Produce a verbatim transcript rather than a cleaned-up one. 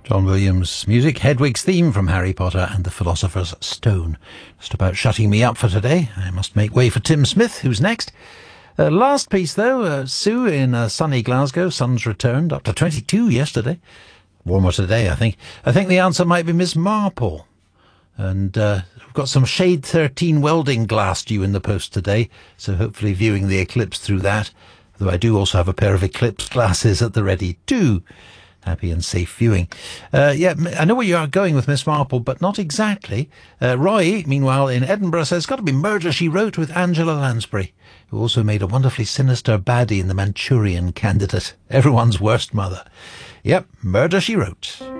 John Williams' music, Hedwig's theme from Harry Potter and the Philosopher's Stone. Just about shutting me up for today. I must make way for Tim Smith, who's next. Uh, last piece, though, uh, Sue in uh, sunny Glasgow. Sun's returned, up to twenty-two yesterday. Warmer today, I think. I think the answer might be Miss Marple. And uh, we've got some Shade thirteen welding glass due in the post today, so hopefully viewing the eclipse through that. Though I do also have a pair of eclipse glasses at the ready too. Happy and safe viewing. Uh, yeah, I know where you are going with Miss Marple, but not exactly. Uh, Roy, meanwhile, in Edinburgh, says it's got to be Murder, She Wrote with Angela Lansbury, who also made a wonderfully sinister baddie in The Manchurian Candidate, everyone's worst mother. Yep, Murder, She Wrote.